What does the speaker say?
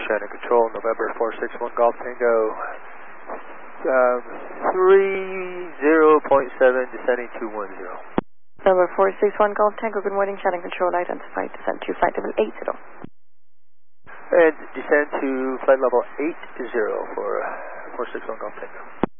Shannon Control, November 461 Golf Tango. 30.7, descending to 10. November 461 Golf Tango, good morning, Shannon Control, identified, descend to flight level 80. And descend to flight level 80 for 461 Golf Tango.